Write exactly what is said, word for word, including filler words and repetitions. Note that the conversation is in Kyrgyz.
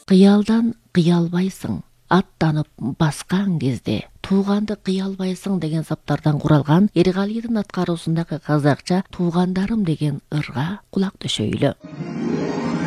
Кыялдан кыялбайсың, аттанып баскан кезде. Тууганды кыялбайсың деген саптардан куралган Эргалийдин аткаруусундагы казакча туугандарым деген ырга кулак төшөйлү.